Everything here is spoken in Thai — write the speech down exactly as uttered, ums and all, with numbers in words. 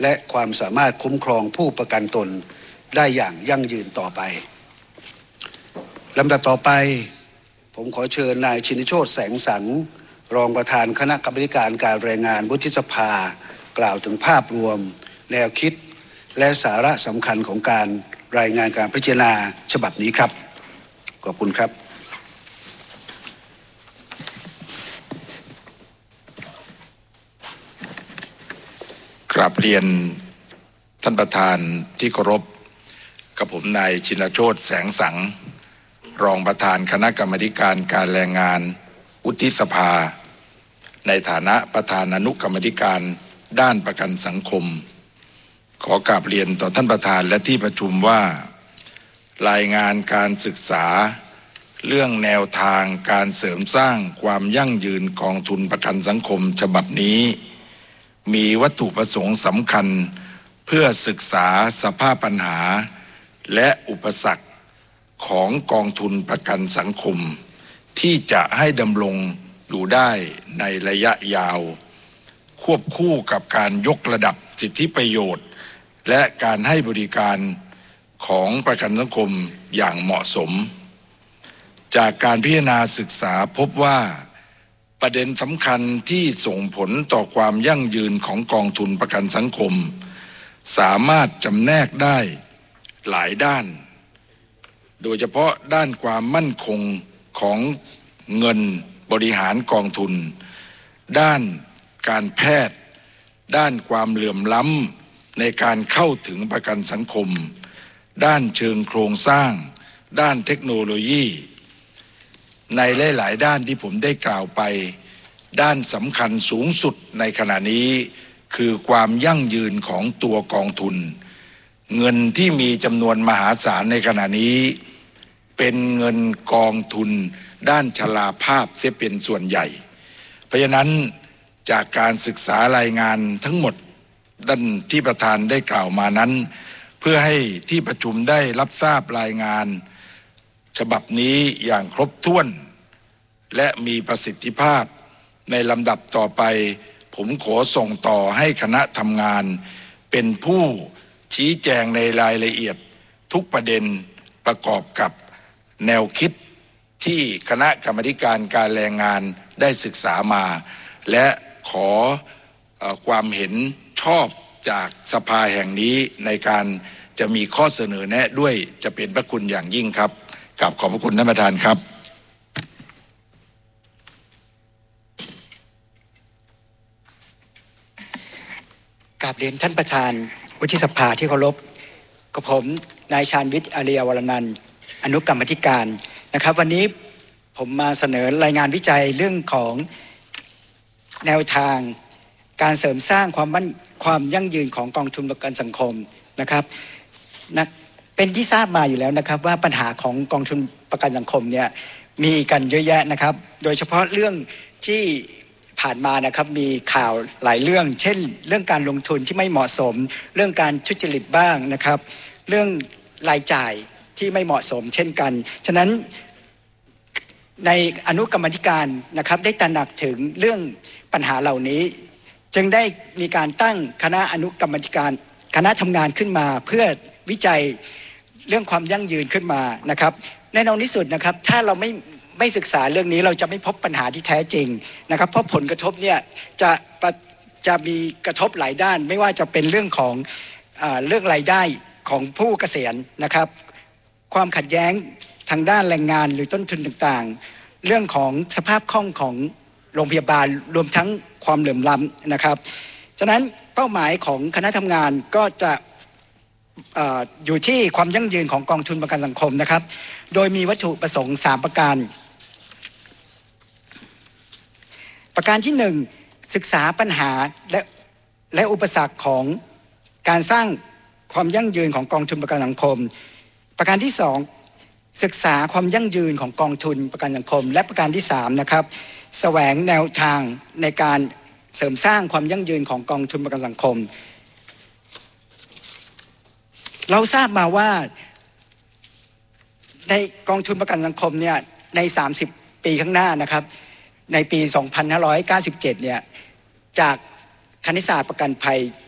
และความสามารถคุ้มครองผู้ประกันตนได้อย่างยั่งยืนต่อไปลำดับต่อไปผมขอเชิญนายชินโชติแสงสังรองประธานคณะกรรมาการการแรงงานวุฒิสภากล่าวถึงภาพรวมแนวคิดและสาระสำคัญของการรายงานการพิจารณาฉบับนี้ครับขอบคุณครับกราบเรียนท่านประธานที่เคารพกับผมนายชินโชติแสงสังรองประธานคณะกรรมาการการแรงงานวุฒิสภาในฐานะประธานอนุกรรมาการด้านประกันสังคมขอกราบเรียนต่อท่านประธานและที่ประชุมว่ารายงานการศึกษาเรื่องแนวทางการเสริมสร้างความยั่งยืนกองทุนประกันสังคมฉบับนี้มีวัตถุประสงค์สำคัญเพื่อศึกษาสภาพปัญหาและอุปสรรคของกองทุนประกันสังคมที่จะให้ดำรงอยู่ได้ในระยะยาวควบคู่กับการยกระดับสิทธิประโยชน์และการให้บริการของประกันสังคมอย่างเหมาะสมจากการพิจารณาศึกษาพบว่าประเด็นสำคัญที่ส่งผลต่อความยั่งยืนของกองทุนประกันสังคมสามารถจำแนกได้หลายด้านโดยเฉพาะด้านความมั่นคงของเงินบริหารกองทุนด้านการแพทย์ด้านความเหลื่อมล้ำในการเข้าถึงประกันสังคมด้านเชิงโครงสร้างด้านเทคโนโลยีในหลายๆด้านที่ผมได้กล่าวไปด้านสำคัญสูงสุดในขณะนี้คือความยั่งยืนของตัวกองทุนเงินที่มีจำนวนมหาศาลในขณะนี้เป็นเงินกองทุนด้านชราภาพเสียเป็นส่วนใหญ่เพราะฉะนั้นจากการศึกษารายงานทั้งหมดด้านที่ประธานได้กล่าวมานั้นเพื่อให้ที่ประชุมได้รับทราบรายงานฉบับนี้อย่างครบถ้วนและมีประสิทธิภาพในลำดับต่อไปผมขอส่งต่อให้คณะทำงานเป็นผู้ชี้แจงในรายละเอียดทุกประเด็นประกอบกับแนวคิดที่คณะกรรมาการการแรงงานได้ศึกษามาและขอเอ่อความเห็นชอบจากสภาแห่งนี้ในการจะมีข้อเสนอแนะด้วยจะเป็นพระคุณอย่างยิ่งครับกราบขอบพระคุณท่านประธานครับกราบเรียนท่านประธานวุฒิสภาที่เคารพกับผมนายชาญวิทย์อารียวรนันท์อนุกรรมาธิการนะครับวันนี้ผมมาเสนอรายงานวิจัยเรื่องของแนวทางการเสริมสร้างความมั่นความยั่งยืนของกองทุนประกันสังคมนะครับนะเป็นที่ทราบมาอยู่แล้วนะครับว่าปัญหาของกองทุนประกันสังคมเนี่ยมีกันเยอะแยะนะครับโดยเฉพาะเรื่องที่ผ่านมานะครับมีข่าวหลายเรื่องเช่นเรื่องการลงทุนที่ไม่เหมาะสมเรื่องการทุจริตบ้างนะครับเรื่องรายจ่ายที่ไม่เหมาะสมเช่นกันฉะนั้นในอนุกรรมาธิการนะครับได้ตระหนักถึงเรื่องปัญหาเหล่านี้จึงได้มีการตั้งคณะอนุกรรมาธิการคณะทำงานขึ้นมาเพื่อวิจัยเรื่องความยั่งยืนขึ้นมานะครับแน่นอนที่สุดนะครับถ้าเราไม่ไม่ศึกษาเรื่องนี้เราจะไม่พบปัญหาที่แท้จริงนะครับเพราะผลกระทบเนี่ยจะจะมีกระทบหลายด้านไม่ว่าจะเป็นเรื่องของอ่าเรื่องรายได้ของผู้เกษียณนะครับความขัดแย้งทางด้านแรงงานหรือต้นทุนต่างๆเรื่องของสภาพคล่องของโรงพยาบาลรวมทั้งความเหลื่อมล้ำนะครับฉะนั้นเป้าหมายของคณะทำงานก็จะเอ่ออยู่ที่ความยั่งยืนของกองทุนประกันสังคมนะครับโดยมีวัตถุประสงค์สามประการประการที่หนึ่งศึกษาปัญหาและและอุปสรรคของการสร้างความยั่งยืนของกองทุนประกันสังคมประการที่สองศึกษาความยั่งยืนของกองทุนประกันสังคมและประการที่สามนะครับแสวงแนวทางในการเสริมสร้างความยั่งยืนของกองทุนประกันสังคมเราทราบมาว่าในกองทุนประกันสังคมเนี่ยในสามสิบปีข้างหน้านะครับในปีสองพันห้าร้อยเก้าสิบเจ็ดเนี่ยจากคณิตศาสตร์ประกันภัย